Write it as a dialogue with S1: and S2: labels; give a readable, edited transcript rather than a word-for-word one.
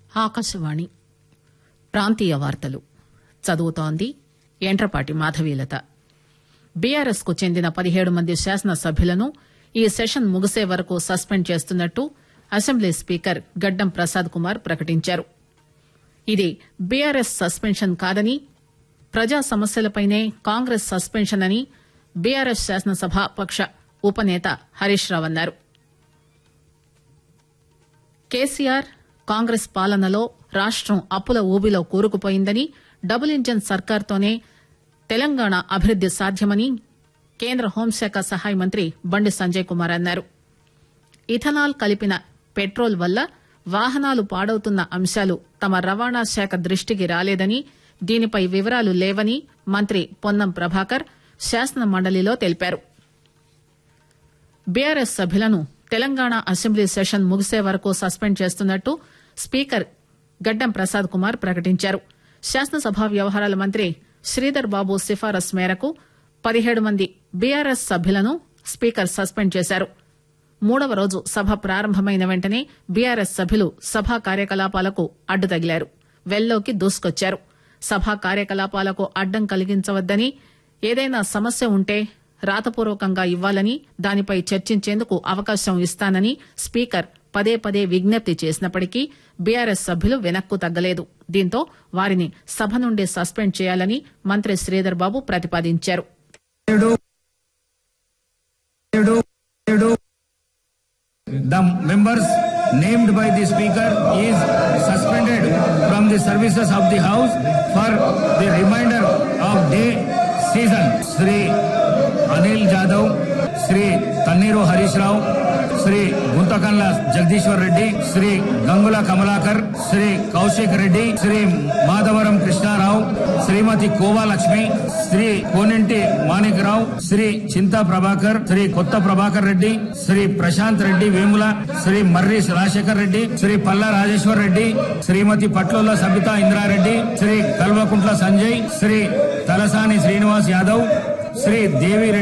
S1: ఆకాశవాణి ప్రాంతీయ వార్తలు చదువుతోంది ఎంట్రపాటి మాధవీలత. బీఆర్ఎస్ కు చెందిన 17 మంది శాసనసభ్యులను ఈ సెషన్ ముగిసే వరకు సస్పెండ్ చేస్తున్నట్టు అసెంబ్లీ స్పీకర్ గడ్డం ప్రసాద్ కుమార్ ప్రకటించారు. ఇది బీఆర్ఎస్ సస్పెన్షన్ కాదని, ప్రజా సమస్యలపైనే కాంగ్రెస్ సస్పెన్షన్ అని బీఆర్ఎస్ శాసనసభా పక్ష ఉపనేత హరీష్ రావు అన్నారు. కేసీఆర్ కాంగ్రెస్ పాలనలో రాష్టం అప్పుల ఊబిలో కూరుకుపోయిందని, డబుల్ ఇంజన్ సర్కార్తోనే తెలంగాణ అభివృద్ది సాధ్యమని కేంద్ర హోంశాఖ సహాయ మంత్రి బండి సంజయ్ కుమార్ అన్నారు. ఇథనాల్ కలిపిన పెట్రోల్ వల్ల వాహనాలు పాడవుతున్న అంశాలు తమ రవాణా శాఖ దృష్టికి రాలేదని, దీనిపై వివరాలు లేవని మంత్రి పొన్నం ప్రభాకర్ శాసన మండలిలో తెలిపారు. బీఆర్ఎస్ సభ్యులను తెలంగాణ అసెంబ్లీ సెషన్ ముగిసే వరకు సస్పెండ్ చేస్తున్నట్టు స్పీకర్ గడ్డం ప్రసాద్ కుమార్ ప్రకటించారు. శాసనసభ వ్యవహారాల మంత్రి శ్రీధర్ బాబు సిఫారసు మేరకు 17 మంది బీఆర్ఎస్ సభ్యులను స్పీకర్ సస్పెండ్ చేశారు. 3వ రోజు సభ ప్రారంభమైన వెంటనే బీఆర్ఎస్ సభ్యులు సభా కార్యకలాపాలకు అడ్డు తగిలారు, వెల్లోకి దూసుకొచ్చారు. సభా కార్యకలాపాలకు అడ్డం కలిగించవద్దని, ఏదైనా సమస్య ఉంటే రాతపూర్వకంగా ఇవ్వాలని, దానిపై చర్చించేందుకు అవకాశం ఇస్తానని స్పీకర్ పదే పదే విజ్ఞప్తి చేసినప్పటికీ బీఆర్ఎస్ సభ్యులు వెనక్కు తగ్గలేదు. దీంతో వారిని సభ నుండి సస్పెండ్ చేయాలని మంత్రి శ్రీధర్ బాబు ప్రతిపాదించారు.
S2: The members named by the speaker is suspended from the services of the house for the remainder of the season. Shri Anil Jadhav, Shri Tanniru Harish Rao, Shri Guntakanla Jagdishwar Reddy, Shri Gangula Kamalakar, Shri Kaushik Reddy, Shri Madhavaram Krishna Rao, Srimati Kova Lakshmi, Shri Koninti Manik Rao, Shri Chinta Prabhakar, Shri Kotta Prabhakar Reddy, Shri Prashant Reddy Vemula, Shri Marri Rajashekar Reddy, Shri Palla Rajeshwar Reddy, Srimati Patlola Sabita Indra Reddy, Shri Kalvakuntla Sanjay, Shri Talasani Srinivas Yadav, Shri Devi Reddy.